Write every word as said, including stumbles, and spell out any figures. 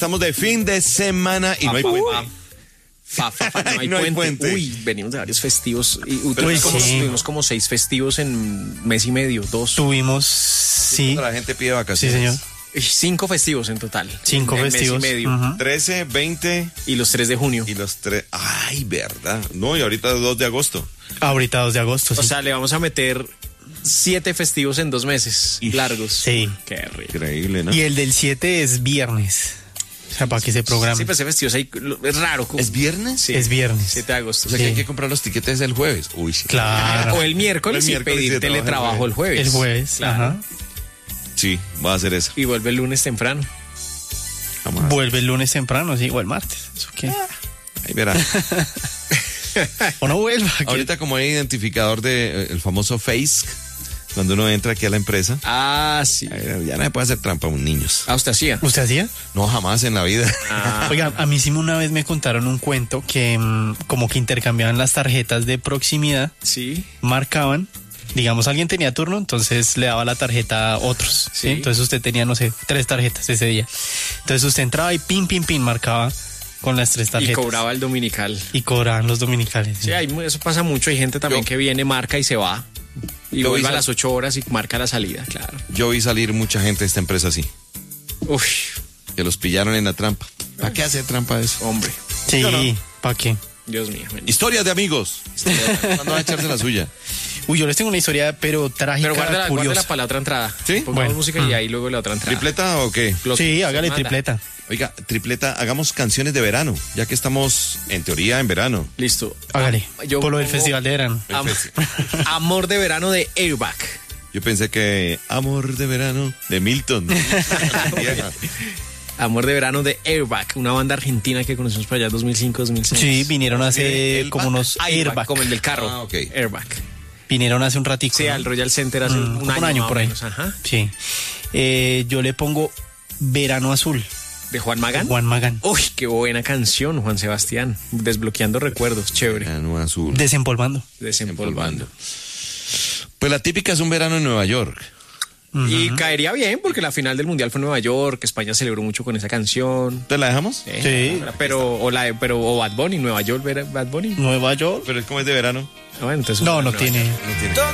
Estamos de fin de semana y no hay puente. Fa, fa, fa, no hay, no hay puente. puente. Uy, venimos de varios festivos. Y, uh, tuvimos, Uy, como, sí. tuvimos como seis festivos en mes y medio, dos. Tuvimos, sí, La gente pide sí vacaciones. señor, Y cinco festivos en total. cinco en festivos. Mes y medio. Ujú. trece, veinte Y los tres de junio. y los tres. Ay, verdad. No, y ahorita dos de agosto. Ahorita dos de agosto, O sí. sea, le vamos a meter siete festivos en dos meses Ish. largos. Sí. Qué rico. Increíble, ¿no? Y el del siete es viernes. O sea, para que se programe. Sí, pues ese festivo ahí, lo- es raro. como- ¿Es viernes? Sí, Es viernes. siete de agosto. O sea Sí. que hay que comprar los tiquetes el jueves. Uy, sí. Claro. O el miércoles, O el miércoles y y pedir se trabaja el teletrabajo el jueves. El jueves, Claro. ajá. Sí, va a hacer eso. Y vuelve el lunes temprano. Vamos a- Vuelve el lunes temprano, sí, o el martes. ¿Eso qué? Ahí verá. O no vuelva. que- Ahorita como hay identificador de eh, el famoso Face, cuando uno entra aquí a la empresa, Ah, sí. eh, ya no se puede hacer trampa a un niños. Ah, usted hacía. ¿Usted hacía? No, jamás en la vida. Ah, Oiga, a mí sí una vez me contaron un cuento que mm, como que intercambiaban las tarjetas de proximidad, sí. marcaban, digamos alguien tenía turno, entonces le daba la tarjeta a otros, ¿sí? Sí. Entonces usted tenía, no sé, tres tarjetas ese día. Entonces usted entraba y pin, pin, pin, marcaba con las tres Y tarjetas. cobraba el dominical. Y cobraban los dominicales. Sí, hay, mu- eso pasa mucho. Hay gente también Yo- que viene, marca y se va. Y Yo vuelve a hice- las ocho horas y marca la salida, claro. Yo vi salir mucha gente de esta empresa así, Uf, que los pillaron en la trampa. ¿Para qué hacer trampa de eso? hombre. Sí, Yo no. ¿para qué? Dios mío. bueno. Historias de amigos. ¿Cuándo va a echarse la suya? Uy, yo les tengo una historia, pero trágica, Pero guárdala, curiosa. guárdala para la otra entrada. ¿Sí? Pongamos Bueno. música y ahí luego la otra entrada. ¿Tripleta o qué? Los- Sí, hágale manda. tripleta. Oiga, tripleta, hagamos canciones de verano, ya que estamos en teoría en verano. Listo. Hágale. Ah, yo Por lo del pongo festival de verano. Am- Amor de verano de Airbag. Yo pensé que Amor de verano de Milton. Vieja. Amor de verano de Airbag, una banda argentina que conocimos por allá dos mil cinco, dos mil seis. Sí, vinieron hace el como back. unos Airbag, airbag. como el del carro. Ah, ok. Airbag. Vinieron hace un ratico. Sí, ¿no? al Royal Center hace Mm, un, como año, un año más por o ahí. menos, ajá. Sí. Eh, yo le pongo Verano Azul. De Juan Magán. Juan Magán. Uy, qué buena canción, Juan Sebastián. Desbloqueando recuerdos, chévere. Verano azul. Desempolvando. Desempolvando. Pues la típica es un verano en Nueva York. Y caería bien porque la final del Mundial fue en Nueva York, España celebró mucho con esa canción. ¿Te la dejamos? Eh, Sí. Pero, o, la, pero, o Bad Bunny, Nueva York, ver- Bad Bunny. Nueva York. Pero es como es de verano. Ah, bueno, entonces, No, no Nueva tiene. No tiene.